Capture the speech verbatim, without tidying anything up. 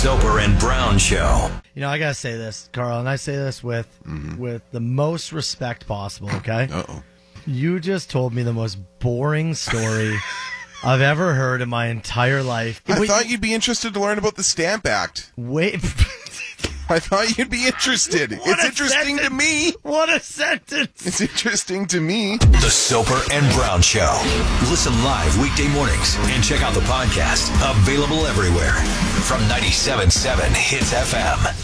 Soper and Brown Show. You know, I gotta say this, Carl, and I say this with mm-hmm. with the most respect possible, okay? Uh-oh. You just told me the most boring story I've ever heard in my entire life. I Wait, thought you'd be interested to learn about the Stamp Act. Wait. I thought you'd be interested. What it's interesting sentence. to me. What a sentence. It's interesting to me. The Soper and Brown Show. Listen live weekday mornings and check out the podcast. Available everywhere. From ninety-seven point seven Hits F M.